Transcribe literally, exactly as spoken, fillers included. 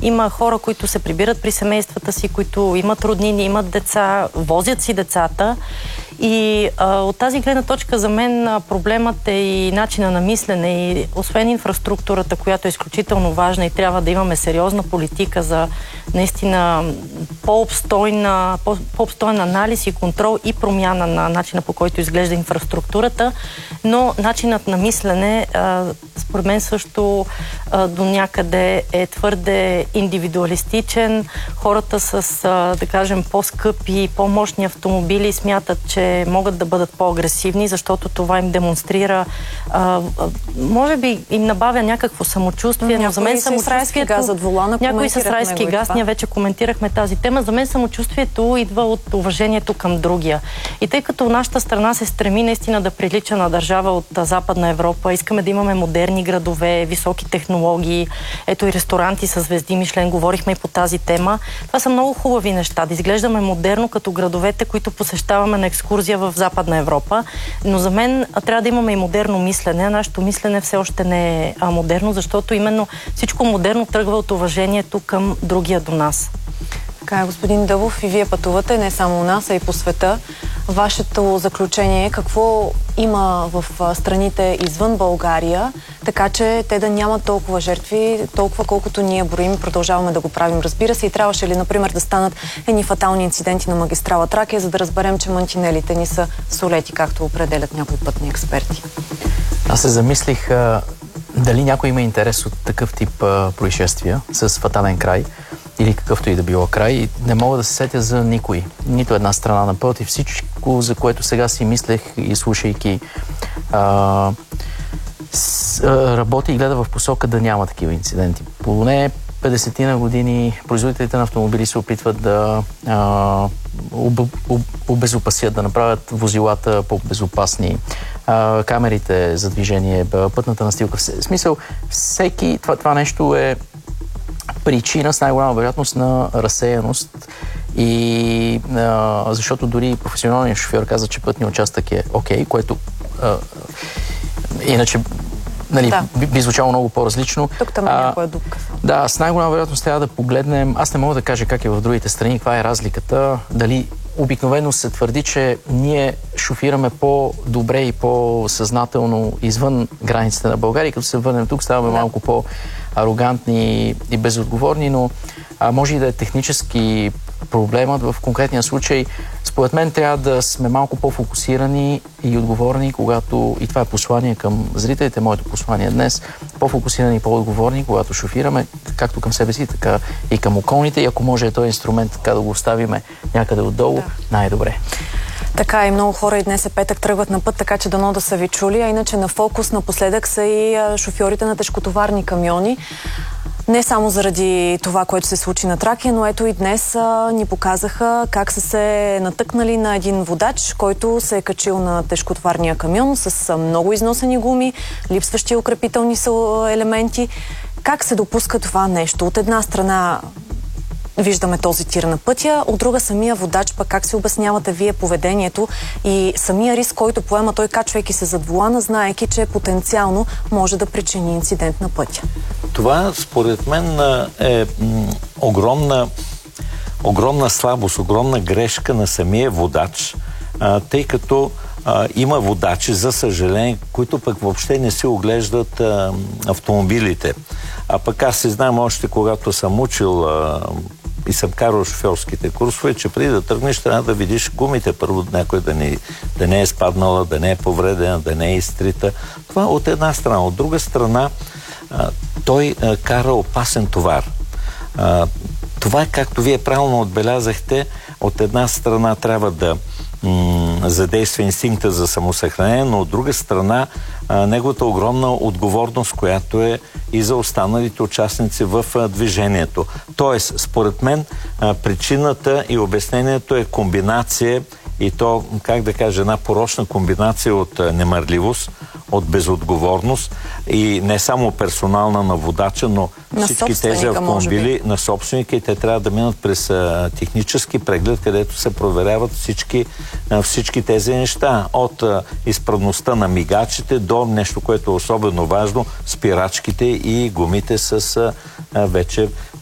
Има хора, които се прибират при семействата си, които имат роднини, имат деца, возят си децата. И а, от тази гледна точка за мен а, проблемът е и начина на мислене, и освен инфраструктурата, която е изключително важна и трябва да имаме сериозна политика за наистина по-обстойна, по- по-обстоен анализ и контрол и промяна на начина, по който изглежда инфраструктурата, но начинът на мислене а, според мен също а, до някъде е твърде индивидуалистичен. Хората с, а, да кажем, по-скъпи, по-мощни автомобили смятат, че могат да бъдат по-агресивни, защото това им демонстрира, а, може би им набавя някакво самочувствие, но за мен самочувствието... Газ зад волана, някои с райски газ, ние вече коментирахме тази тема. За мен самочувствието идва от уважението към другия. И тъй като нашата страна се стреми наистина да прилича на държава от Западна Европа, искаме да имаме модерни градове, високи технологии, ето и ресторанти с звезди Мишлен, говорихме и по тази тема. Това са много хубави неща. Да изглеждаме модерно като градовете, които посещаваме на екскурзия в Западна Европа. Но за мен трябва да имаме и модерно мислене. Нашето мислене все още не е модерно, защото именно всичко модерно тръгва от уважението към другия до нас. Така е, господин Дъбов, и вие пътувате не само у нас, а и по света. Вашето заключение е какво има в страните извън България, така че те да нямат толкова жертви, толкова колкото ние броим и продължаваме да го правим. Разбира се, и трябваше ли, например, да станат едни фатални инциденти на магистрала Тракия, за да разберем, че мантинелите ни са солети, както определят някои пътни експерти. Аз се замислих а, дали някой има интерес от такъв тип а, происшествия с фатален край или какъвто и да било край. И не мога да се сетя за никой. Нито една страна. Напротив, всичко, за което сега си мислех и слушайки, а, с, а, работи и гледа в посока да няма такива инциденти. Поне петдесет на години производителите на автомобили се опитват да а, об, об, обезопасят, да направят возилата по-безопасни, а, камерите за движение, пътната настилка. В смисъл, всеки това, това нещо е причина с най-голяма вероятност на разсеяност и а, защото дори професионалният шофьор каза, че пътният участък е окей, което а, иначе нали, да. би, би звучало много по-различно. Тук там е някоя дупка. Да, с най-голяма вероятност трябва да погледнем. Аз не мога да кажа как е в другите страни, каква е разликата. Дали обикновено се твърди, че ние шофираме по-добре и по-съзнателно извън границите на България. Като се върнем тук, ставаме да. малко по-арогантни и безотговорни, но а, може и да е технически проблемът в конкретния случай. Според мен трябва да сме малко по-фокусирани и отговорни, когато, и това е послание към зрителите, моето послание днес, по-фокусирани и по-отговорни, когато шофираме, както към себе си, така и към околните. И ако може този инструмент така да го оставиме някъде отдолу, да. най-добре. Така и много хора и днес е петък тръгват на път, така че дано да са ви чули. А иначе на фокус напоследък са и шофьорите на тежкотоварни камиони. Не само заради това, което се случи на Тракия, но ето и днес а, ни показаха как са се натъкнали на един водач, който се е качил на тежкотоварния камион с а, много износени гуми, липсващи укрепителни елементи. Как се допуска това нещо? От една страна виждаме този тир на пътя, от друга самия водач, пък как се обяснявате вие поведението и самия риск, който поема той, качвайки се зад волана, знаейки, че потенциално може да причини инцидент на пътя? Това, според мен, е м, огромна, огромна слабост, огромна грешка на самия водач, а, тъй като а, има водачи, за съжаление, които пък въобще не си оглеждат а, автомобилите. А пък аз си знам още, когато съм учил а, и съм карал шофьорските курсове, че преди да тръгнеш, трябва да видиш гумите първо, някой да не, да не е спаднала, да не е повредена, да не е изтрита. Това от една страна. От друга страна, а, той а, кара опасен товар. А, това е, както вие правилно отбелязахте, от една страна трябва да задейства инстинкта за самосъхранение, но от друга страна а, неговата огромна отговорност, която е и за останалите участници в а, движението. Тоест, според мен, а, причината и обяснението е комбинация, и то, как да кажа, една порочна комбинация от а, немърливост, от безотговорност и не само персонална на водача, но на всички тези автомобили на собственика, и те трябва да минат през а, технически преглед, където се проверяват всички, а, всички тези неща. От а, изправността на мигачите до нещо, което е особено важно, спирачките и гумите с а, вече